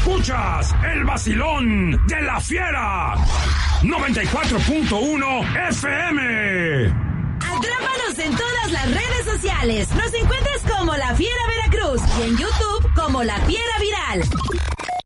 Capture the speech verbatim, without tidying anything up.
Escuchas el vacilón de La Fiera. noventa y cuatro punto uno F M. Atrápanos en todas las redes sociales. Nos encuentras como La Fiera Veracruz y en YouTube como La Fiera Viral.